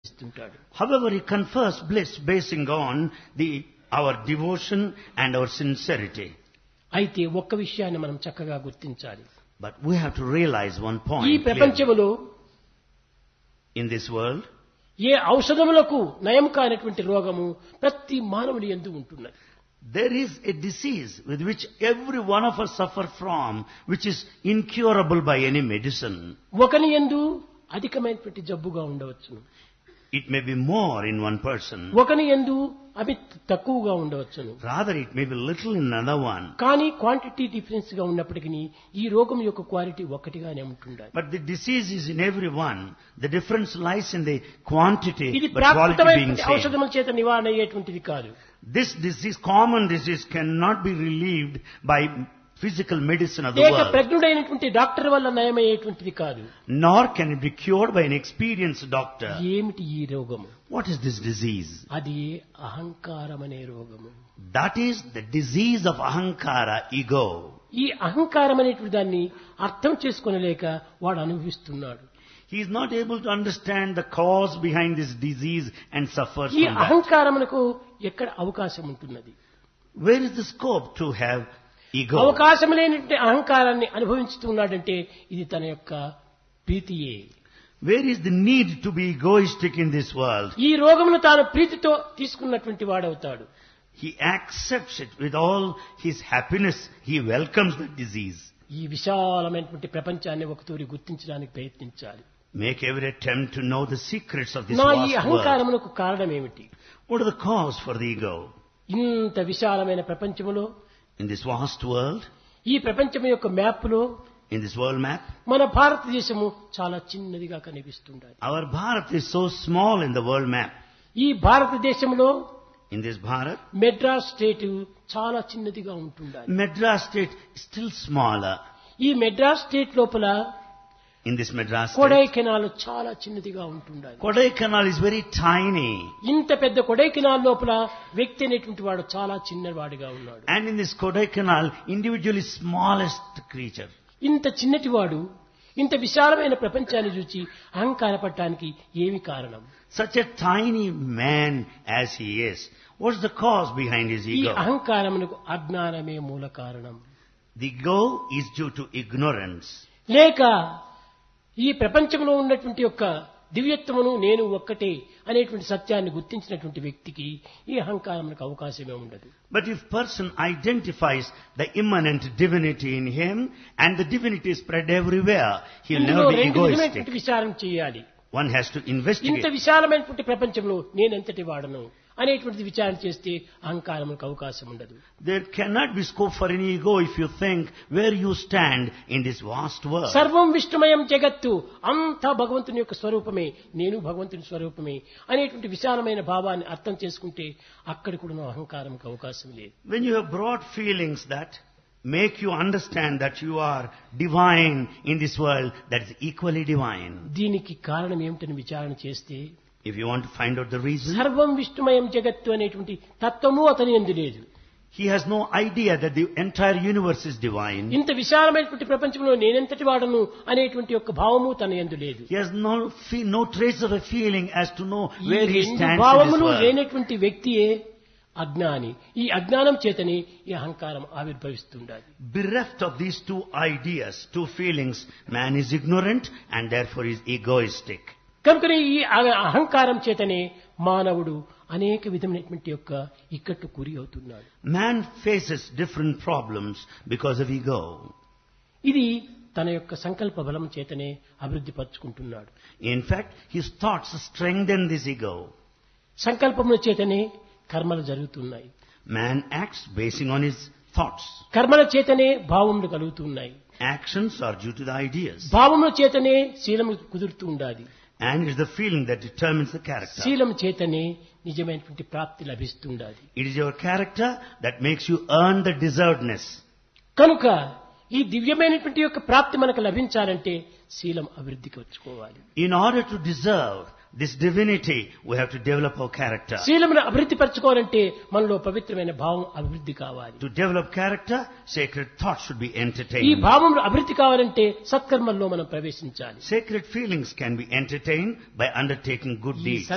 ఇస్తుంటాడు. However, he confers bliss basing on our devotion and our sincerity. అయితే ఒక్క విషయాన్ని మనం చక్కగా గుర్తించాలి. But we have to realize one ఈ point ప్రపంచములో clearly. In this world, ఏ ఔషధములకు నయం కానటువంటి రోగము ప్రతి మానవుని యందు ఉంటున్నది. there is a disease with which every one of us suffer from, which is incurable by any medicine. ఒకని యందు అధికమైనటువంటి జబ్బుగా ఉండవచ్చును. It may be more in one person. ఒకని యందు అవి తక్కువగా ఉండవచ్చును. Rather, it may be little in another one. కానీ క్వాంటిటీ డిఫరెన్స్ గా ఉన్నప్పటికీ ఈ రోగం యొక్క క్వాలిటీ ఒకటిగానే ఉంటుండాలి. But the disease is in everyone. The difference lies in the quantity, ఇది but quality being ప్రాకృతమైన same. ఔషధముల చేత నివారణ అయ్యేటువంటిది కాదు. This disease, common disease, cannot be relieved by physical medicine of the లేక world. ప్రజ్ఞుడైనటువంటి డాక్టర్ వల్ల నయమయ్యేటువంటిది కాదు. Nor can it be cured by an experienced doctor. ఏమిటి ఈ రోగము? What is this disease? అది అహంకారం అనే రోగము. That is the disease of ahankara, ego. ఈ అహంకారం అనేటువంటి దాన్ని అర్థం చేసుకోనలేక వాడు అనుభవిస్తున్నాడు. He is not able to understand the cause behind this disease and suffers ఈ from that. అహంకారమునకు ఎక్కడ అవకాశం ఉంటున్నది? Where is the scope to have ego? అవకాశం లేనటువంటి అహంకారాన్ని అనుభవించుతున్నాడంటే ఇది తన యొక్క ప్రీతియే. Where is the need to be egoistic in this world? ఈ రోగమును తాను ప్రీతితో తీసుకున్నటువంటి వాడవుతాడు. He accepts it with all his happiness. He welcomes the disease. ఈ విశాలమైనటువంటి ప్రపంచాన్ని ఒకతూరి గుర్తించడానికి ప్రయత్నించాలి. Make every attempt to know the secrets of this నా ఈ vast world. అహంకారమునకు కారణం ఏమిటి? What are the cause for the ego? ఇంత విశాలమైన ప్రపంచములో, In this vast world, ఈ ప్రపంచం యొక్క మ్యాప్లో in this world map, మన భారతదేశము చాలా చిన్నదిగా కనిపిస్తుండాలి. our Bharat is so small in the world map. ఈ భారతదేశంలో In this Bharat, Madras state చాలా చిన్నదిగా ఉంటుండాలి. Madras state is still smaller. ఈ మెడ్రాస్ స్టేట్ లోపల In this Madras state, Kodaikanal చాలా చిన్నదిగా ఉంటుండాలి. Kodaikanal is very tiny. ఇంత పెద్ద కొడైకెనాల్ లోపల వ్యక్తి అనేటువంటి వాడు చాలా చిన్నవాడిగా ఉన్నాడు. And in this Kodaikanal, individual is smallest creature. ఇంత చిన్నటి వాడు ఇంత విశాలమైన ప్రపంచాన్ని చూచి అహంకారపడటానికి ఏమి కారణం? Such a tiny man as he is. What's the cause behind his ఈ ego? అహంకారమునకు అజ్ఞానమే మూల కారణం. The ego is due to ignorance. లేక ఈ ప్రపంచంలో ఉన్నటువంటి యొక్క దివ్యత్వమును నేను ఒక్కటే అనేటువంటి సత్యాన్ని గుర్తించినటువంటి వ్యక్తికి ఈ అహంకారమునకు అవకాశమే ఉండదు. But if person identifies the immanent divinity in him and the divinity is spread everywhere, he'll ఇందులో never be రెండు egoistic. విధమైనటువంటి విచారం చేయాలి. One has to ఇంత investigate. విశాలమైనటువంటి ప్రపంచంలో నేనెంతటి వాడను అనేటువంటిది విచారణ చేస్తే అహంకారమునకు అవకాశం ఉండదు. There cannot be scope for any ego if you think where you stand in this vast world. సర్వం విష్ణుమయం జగత్తు, అంతా భగవంతుని యొక్క స్వరూపమే, నేను భగవంతుని స్వరూపమే అనేటువంటి విశాలమైన భావాన్ని అర్థం చేసుకుంటే అక్కడ కూడా అహంకారంకు అవకాశం లేదు. When you have broad feelings that make you understand that you are divine in this world, that is equally divine. దీనికి కారణం ఏమిటని విచారణ చేస్తే If you want to find out the reason, సర్వం విష్ణుమయం జగత్తు అనేటువంటి తత్వము అతని యందు లేదు. he has no idea that the entire universe is divine. ఇంత విశాలమైనటువంటి ప్రపంచంలో నేనెంతటి వాడను అనేటువంటి యొక్క భావము తన యందు లేదు. He has no trace of a feeling as to know where he ఈ రెండు stands in this భావములు world. లేనటువంటి వ్యక్తియే అజ్ఞాని. ఈ అజ్ఞానం చేతనే ఈ అహంకారం ఆవిర్భవిస్తుండాలి. Bereft of these two ideas, two feelings, man is ignorant and therefore is egoistic. కనుకనే ఈ అహంకారం చేతనే మానవుడు అనేక విధమైనటువంటి యొక్క ఇక్కట్టు గురి అవుతున్నాడు. Man faces different problems because of ego. ఇది తన యొక్క సంకల్ప బలం చేతనే అభివృద్ధి పరుచుకుంటున్నాడు. In fact, his thoughts strengthen this ego. సంకల్పముల చేతనే కర్మలు జరుగుతున్నాయి. Man acts basing on his thoughts. కర్మల చేతనే భావములు కలుగుతున్నాయి. Actions are due to the ideas. భావముల చేతనే శీలము కుదురుతూ ఉండాలి. And it's the feeling that determines the character. శీలం చేతనే నిజమైనటువంటి ప్రాప్తి లభిస్తుండాలి. It is your character that makes you earn the deservedness. కనుక ఈ దివ్యమైనటువంటి యొక్క ప్రాప్తి మనకు లభించాలంటే శీలం అభివృద్ధికి వచ్చుకోవాలి. In order to deserve this divinity, we have to develop our character. శీలమును అభివృద్ధి పరచుకోవాలంటే మనలో పవిత్రమైన భావం అభివృద్ధి కావాలి. To develop character, sacred thoughts should be ఈ entertained. భావములు అభివృద్ధి కావాలంటే సత్కర్మల్లో మనం ప్రవేశించాలి. Sacred feelings can be entertained by undertaking good ఈ deeds.